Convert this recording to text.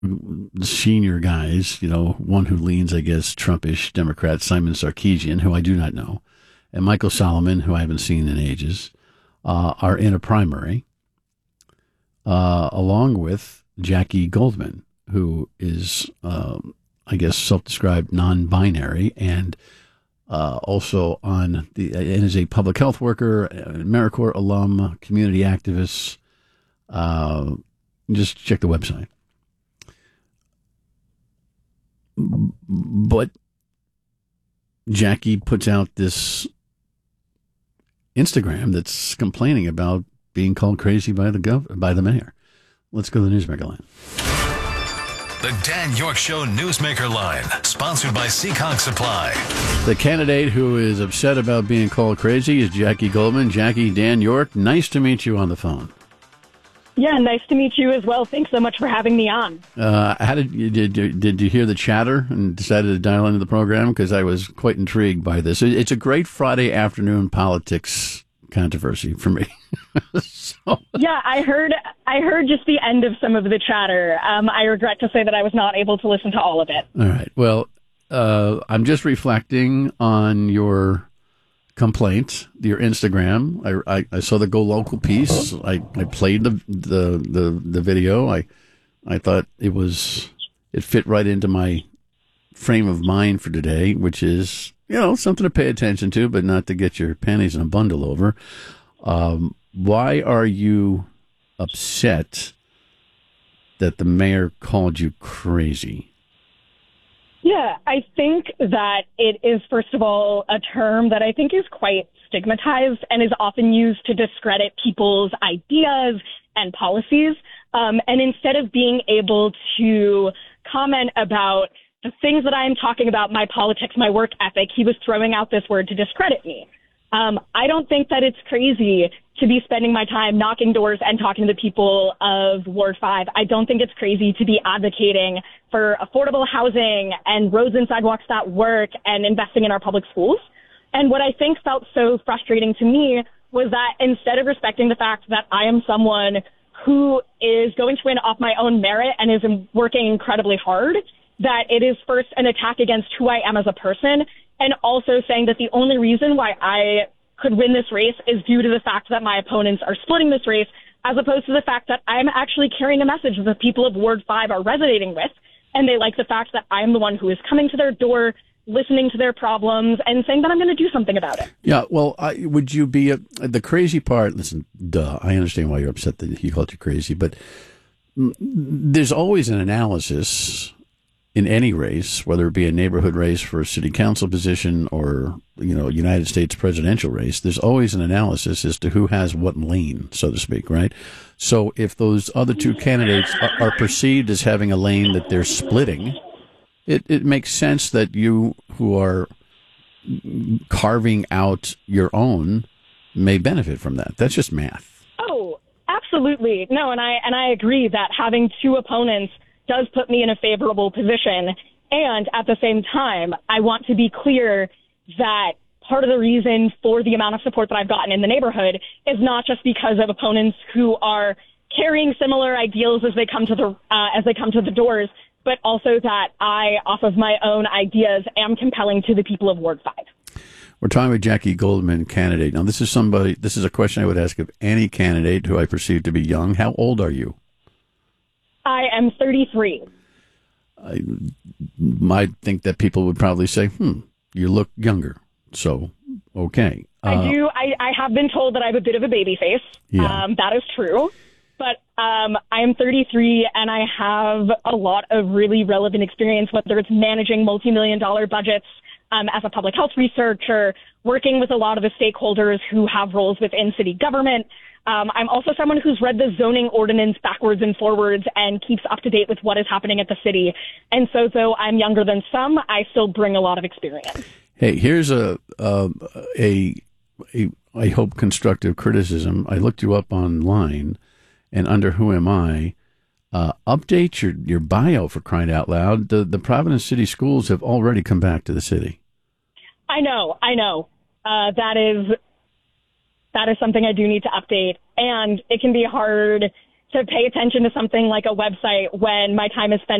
senior guys, one who leans, I guess, Trumpish Democrat, Simon Sarkeesian, who I do not know, and Michael Solomon, who I haven't seen in ages, are in a primary, along with Jackie Goldman, who is, I guess, self-described non-binary and also and is a public health worker, AmeriCorps alum, community activist. Just check the website. But Jackie puts out this Instagram that's complaining about being called crazy by the mayor. Let's go to the Newsmaker line. The Dan York Show Newsmaker line, sponsored by Seekonk Supply. The candidate who is upset about being called crazy is Jackie Goldman. Jackie, Dan York, nice to meet you on the phone. Yeah, nice to meet you as well. Thanks so much for having me on. How did you hear the chatter and decided to dial into the program? Because I was quite intrigued by this. It's a great Friday afternoon politics controversy for me. Yeah, I heard just the end of some of the chatter. I regret to say that I was not able to listen to all of it. All right. Well, I'm just reflecting on your complaint, your Instagram. I saw the Go Local piece. I played the video. I thought it fit right into my frame of mind for today, which is, something to pay attention to, but not to get your panties in a bundle over. Why are you upset that the mayor called you crazy? Yeah, I think that it is, first of all, a term that I think is quite stigmatized and is often used to discredit people's ideas and policies. And instead of being able to comment about the things that I am talking about, my politics, my work ethic, he was throwing out this word to discredit me. I don't think that it's crazy to be spending my time knocking doors and talking to the people of Ward 5. I don't think it's crazy to be advocating for affordable housing and roads and sidewalks that work and investing in our public schools. And what I think felt so frustrating to me was that instead of respecting the fact that I am someone who is going to win off my own merit and is working incredibly hard, that it is first an attack against who I am as a person, and also saying that the only reason why I could win this race is due to the fact that my opponents are splitting this race, as opposed to the fact that I'm actually carrying a message that the people of Ward 5 are resonating with, and they like the fact that I'm the one who is coming to their door, listening to their problems, and saying that I'm going to do something about it. Yeah, well, would you be the crazy part? Listen, I understand why you're upset that he called you crazy, but there's always an analysis in any race, whether it be a neighborhood race for a city council position or, United States presidential race. There's always an analysis as to who has what lane, so to speak, right? So if those other two candidates are perceived as having a lane that they're splitting, it makes sense that you, who are carving out your own, may benefit from that. That's just math. Oh, absolutely. No, and I agree that having two opponents does put me in a favorable position. And at the same time, I want to be clear that part of the reason for the amount of support that I've gotten in the neighborhood is not just because of opponents who are carrying similar ideals as they come to the doors, but also that I, off of my own ideas, am compelling to the people of Ward 5. We're talking with Jackie Goldman, candidate. Now, this is a question I would ask of any candidate who I perceive to be young. How old are you? I am 33. I might think that people would probably say, you look younger. So, okay. I do. I have been told that I have a bit of a baby face. Yeah. That is true. But I am 33 and I have a lot of really relevant experience, whether it's managing multi-million-dollar budgets as a public health researcher, working with a lot of the stakeholders who have roles within city government. I'm also someone who's read the zoning ordinance backwards and forwards and keeps up to date with what is happening at the city. And so, though I'm younger than some, I still bring a lot of experience. Hey, here's I hope, constructive criticism. I looked you up online, and under Who Am I, update your bio, for crying out loud. The Providence City Schools have already come back to the city. I know. That is something I do need to update. And it can be hard to pay attention to something like a website when my time is spent